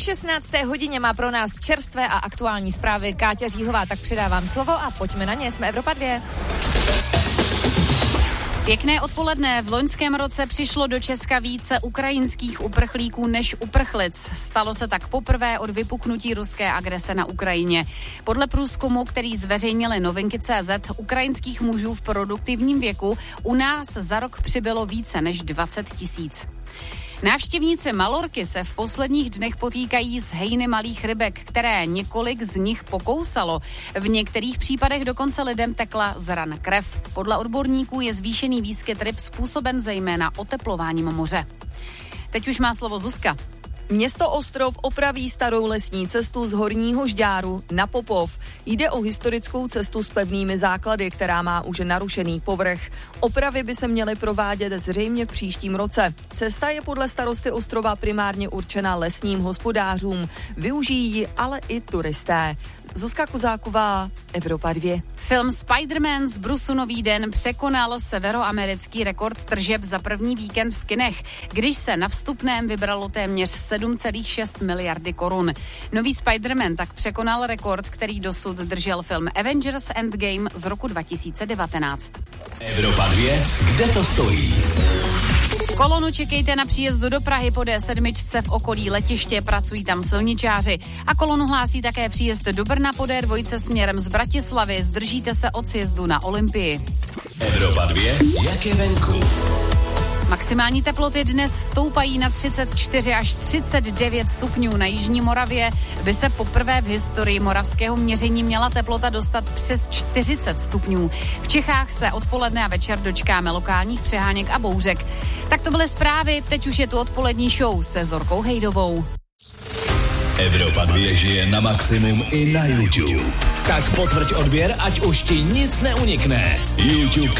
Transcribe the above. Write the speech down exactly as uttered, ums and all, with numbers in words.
šestnácté hodině má pro nás čerstvé a aktuální zprávy Káťa Říhová, tak předávám slovo a pojďme na ně, jsme Evropa dvě. Pěkné odpoledne. V loňském roce přišlo do Česka více ukrajinských uprchlíků než uprchlic. Stalo se tak poprvé od vypuknutí ruské agrese na Ukrajině. Podle průzkumu, který zveřejnili Novinky tečka cé zet, ukrajinských mužů v produktivním věku u nás za rok přibylo více než dvacet tisíc. Návštěvníci Malorky se v posledních dnech potýkají s hejny malých rybek, které několik z nich pokousalo. V některých případech dokonce lidem tekla z ran krev. Podle odborníků je zvýšený výskyt ryb způsoben zejména oteplováním moře. Teď už má slovo Zuzka. Město Ostrov opraví starou lesní cestu z Horního Žďáru na Popov. Jde o historickou cestu s pevnými základy, která má už narušený povrch. Opravy by se měly provádět zřejmě v příštím roce. Cesta je podle starosty Ostrova primárně určena lesním hospodářům. Využijí ji ale i turisté. Zuzka Kozáková, Evropa dvě. Film Spider-Man z Brusu Nový den překonal severoamerický rekord tržeb za první víkend v kinech, když se na vstupném vybralo téměř sedm celá šest miliardy korun. Nový Spider-Man tak překonal rekord, který dosud držel film Avengers Endgame z roku dva tisíce devatenáct. Evropa dvě, kde to stojí? Kolonu čekejte na příjezdu do Prahy po dé sedm v okolí letiště, pracují tam silničáři. A kolonu hlásí také příjezd do Brna po dé dva směrem z Bratislavy. Zdržíte se od sjezdu na Olympii. Evropa dvě, jak je venku? Maximální teploty dnes stoupají na třicet čtyři až třicet devět stupňů. Na jižní Moravě by se poprvé v historii moravského měření měla teplota dostat přes čtyřicet stupňů. V Čechách se odpoledne a večer dočkáme lokálních přeháněk a bouřek. Tak to byly zprávy, teď už je tu odpolední show se Zorkou Hejdovou. Evropa dvě žije na maximum i na YouTube. Tak potvrď odběr, ať už ti nic neunikne. YouTube